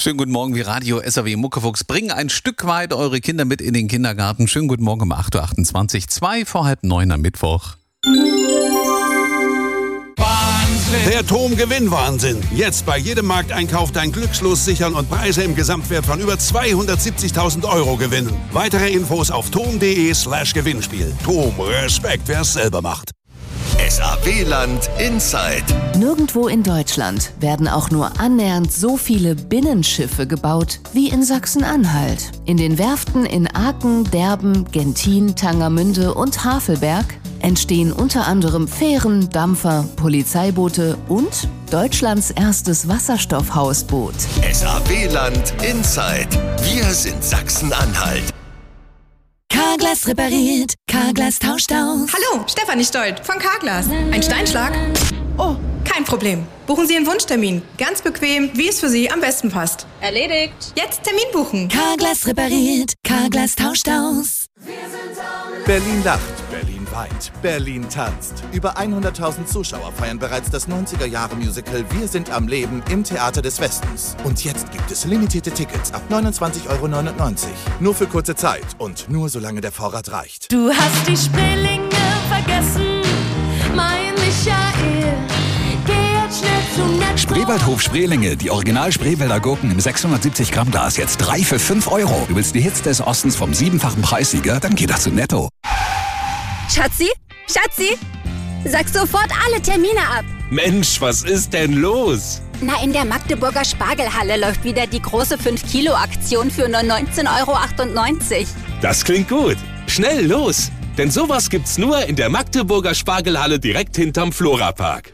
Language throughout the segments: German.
Schönen guten Morgen, wir Radio SAW Muckefuchs bringen ein Stück weit eure Kinder mit in den Kindergarten. Schönen guten Morgen um 8.28 Uhr, 2 vor halb 9 am Mittwoch. Der TOM-Gewinn-Wahnsinn. Jetzt bei jedem Markteinkauf dein Glückslos sichern und Preise im Gesamtwert von über 270.000 Euro gewinnen. Weitere Infos auf tom.de/Gewinnspiel. TOM, Respekt, wer es selber macht. SAW-Land Inside. Nirgendwo in Deutschland werden auch nur annähernd so viele Binnenschiffe gebaut wie in Sachsen-Anhalt. In den Werften in Aken, Derben, Gentin, Tangermünde und Havelberg entstehen unter anderem Fähren, Dampfer, Polizeiboote und Deutschlands erstes Wasserstoffhausboot. SAW-Land Inside. Wir sind Sachsen-Anhalt. Carglass repariert, Carglass tauscht aus. Hallo, Stefanie Stolt von Carglass. Ein Steinschlag? Oh, kein Problem. Buchen Sie einen Wunschtermin. Ganz bequem, wie es für Sie am besten passt. Erledigt. Jetzt Termin buchen. Carglass repariert, Carglass tauscht aus. Berlin lacht, Berlin weint, Berlin tanzt. Über 100.000 Zuschauer feiern bereits das 90er-Jahre-Musical Wir sind am Leben im Theater des Westens. Und jetzt gibt es limitierte Tickets ab 29,99 €. Nur für kurze Zeit und nur solange der Vorrat reicht. Du hast die Spreelinge vergessen, mein Michael. Geh jetzt schnell zum Netto. Spreewaldhof Spreelinge, die Original Spreewälder Gurken im 670 Gramm Glas, jetzt 3 für 5 €. Du willst die Hits des Ostens vom 7-fachen Preissieger? Dann geh doch zu Netto. Schatzi, sag sofort alle Termine ab. Mensch, was ist denn los? Na, in der Magdeburger Spargelhalle läuft wieder die große 5-Kilo-Aktion für nur 19,98 €. Das klingt gut. Schnell los, denn sowas gibt's nur in der Magdeburger Spargelhalle direkt hinterm Florapark.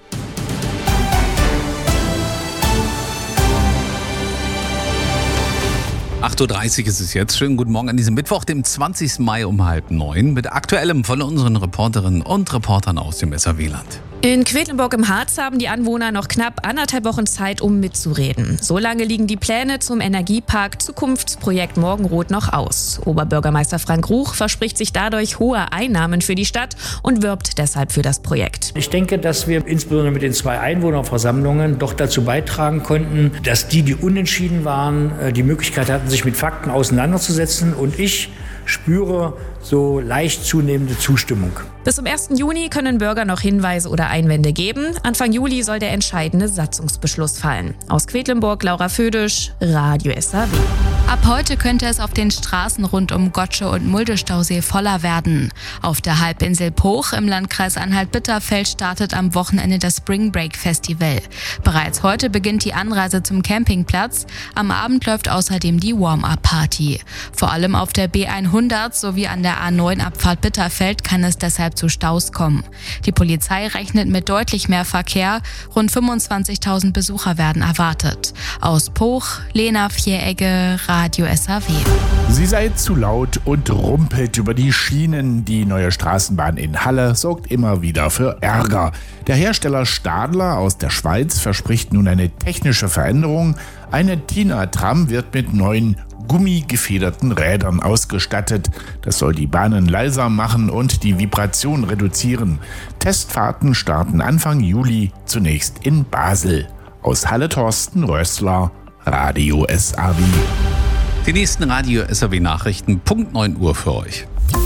.30 Uhr ist es jetzt. Schönen guten Morgen an diesem Mittwoch, dem 20. Mai um halb 9 mit Aktuellem von unseren Reporterinnen und Reportern aus dem SAW-Land. In Quedlinburg im Harz haben die Anwohner noch knapp 1,5 Wochen Zeit, um mitzureden. So lange liegen die Pläne zum Energiepark Zukunftsprojekt Morgenrot noch aus. Oberbürgermeister Frank Ruch verspricht sich dadurch hohe Einnahmen für die Stadt und wirbt deshalb für das Projekt. Ich denke, dass wir insbesondere mit den 2 Einwohnerversammlungen doch dazu beitragen konnten, dass die unentschieden waren, die Möglichkeit hatten, sich mit Fakten auseinanderzusetzen. Und ich spüre so leicht zunehmende Zustimmung. Bis zum 1. Juni können Bürger noch Hinweise oder Einwände geben. Anfang Juli soll der entscheidende Satzungsbeschluss fallen. Aus Quedlinburg, Laura Födisch, Radio SAW. Ab heute könnte es auf den Straßen rund um Gottsche und Mulde-Stausee voller werden. Auf der Halbinsel Poch im Landkreis Anhalt-Bitterfeld startet am Wochenende das Spring Break Festival. Bereits heute beginnt die Anreise zum Campingplatz. Am Abend läuft außerdem die Warm-Up-Party. Vor allem auf der B100 sowie an der A9-Abfahrt Bitterfeld kann es deshalb zu Staus kommen. Die Polizei rechnet mit deutlich mehr Verkehr. Rund 25.000 Besucher werden erwartet. Aus Poch, Lena Vieregge, Radio SAW. Sie sei zu laut und rumpelt über die Schienen. Die neue Straßenbahn in Halle sorgt immer wieder für Ärger. Der Hersteller Stadler aus der Schweiz verspricht nun eine technische Veränderung. Eine Tina-Tram wird mit neuen gummigefederten Rädern ausgestattet. Das soll die Bahnen leiser machen und die Vibration reduzieren. Testfahrten starten Anfang Juli, zunächst in Basel. Aus Halle Thorsten Rössler, Radio SAW. Die nächsten Radio SAW-Nachrichten, Punkt 9 Uhr für euch.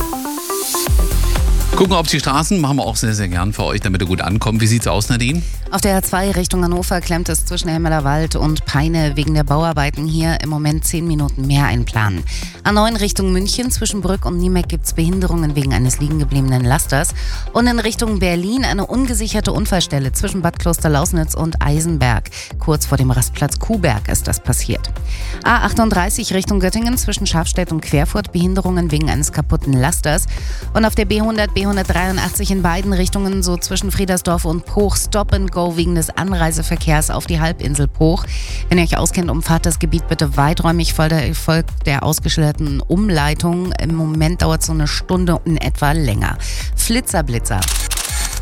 Gucken auf die Straßen, machen wir auch sehr, sehr gern für euch, damit ihr gut ankommt. Wie sieht's aus, Nadine? Auf der A2 Richtung Hannover klemmt es zwischen Helmelerwald und Peine wegen der Bauarbeiten hier im Moment 10 Minuten mehr einplanen. A9 Richtung München zwischen Brück und Niemeck gibt es Behinderungen wegen eines liegengebliebenen Lasters. Und in Richtung Berlin eine ungesicherte Unfallstelle zwischen Bad Klosterlausnitz und Eisenberg. Kurz vor dem Rastplatz Kuhberg ist das passiert. A38 Richtung Göttingen zwischen Schafstedt und Querfurt Behinderungen wegen eines kaputten Lasters. Und auf der B100, B183 in beiden Richtungen, so zwischen Friedersdorf und Poch, Stop and Go wegen des Anreiseverkehrs auf die Halbinsel Poch. Wenn ihr euch auskennt, umfahrt das Gebiet bitte weiträumig folgt der ausgeschilderten Umleitung. Im Moment dauert so eine Stunde in etwa länger. Flitzer.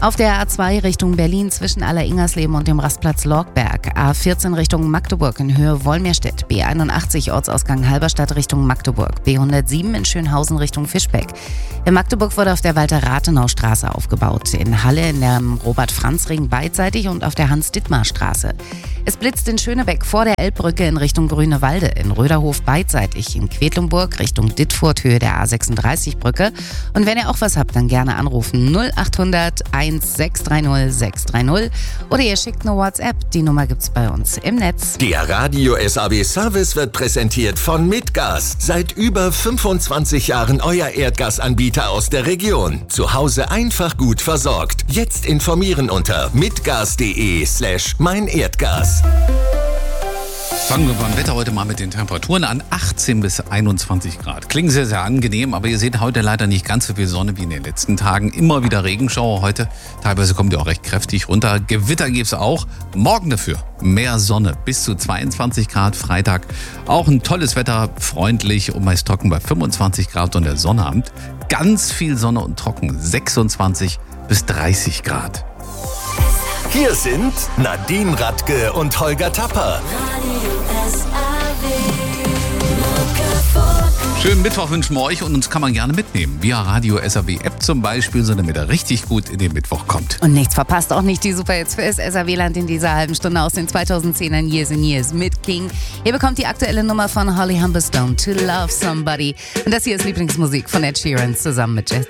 Auf der A2 Richtung Berlin zwischen Aller-Ingersleben und dem Rastplatz Lorgberg. A14 Richtung Magdeburg in Höhe Wolmirstedt. B81 Ortsausgang Halberstadt Richtung Magdeburg. B107 in Schönhausen Richtung Fischbeck. In Magdeburg wurde auf der Walter-Rathenau-Straße aufgebaut. In Halle in der Robert-Franz-Ring beidseitig und auf der Hans-Dittmar-Straße. Es blitzt in Schönebeck vor der Elbbrücke in Richtung Grünewalde. In Röderhof beidseitig. In Quedlinburg Richtung Dittfurt Höhe der A36-Brücke. Und wenn ihr auch was habt, dann gerne anrufen 0800 1630 630 oder ihr schickt eine WhatsApp. Die Nummer gibt's bei uns im Netz. Der Radio SAW Service wird präsentiert von Mitgas. Seit über 25 Jahren euer Erdgasanbieter aus der Region. Zu Hause einfach gut versorgt. Jetzt informieren unter mitgas.de/meinerdgas. Fangen wir beim Wetter heute mal mit den Temperaturen an. 18 bis 21 Grad. Klingt sehr, sehr angenehm, aber ihr seht heute leider nicht ganz so viel Sonne wie in den letzten Tagen. Immer wieder Regenschauer heute. Teilweise kommt ihr auch recht kräftig runter. Gewitter gibt es auch. Morgen dafür mehr Sonne. Bis zu 22 Grad. Freitag auch ein tolles Wetter. Freundlich und meist trocken bei 25 Grad und der Sonnabend. Ganz viel Sonne und trocken. 26 bis 30 Grad. Hier sind Nadine Radke und Holger Tapper. Schönen Mittwoch wünschen wir euch und uns kann man gerne mitnehmen. Via Radio SAW App zum Beispiel, so damit er richtig gut in den Mittwoch kommt. Und nichts verpasst, auch nicht die Superhits für SAW-Land in dieser halben Stunde aus den 2010ern Years and Years mit King. Ihr bekommt die aktuelle Nummer von Holly Humberstone, To Love Somebody. Und das hier ist Lieblingsmusik von Ed Sheeran zusammen mit Jet.